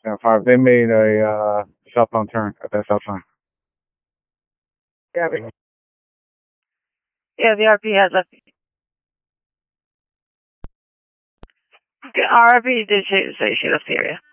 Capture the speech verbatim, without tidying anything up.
ten five. They made a uh, southbound turn at that stop sign. Yeah, yeah, the R P has left. R P did say, say she left the area.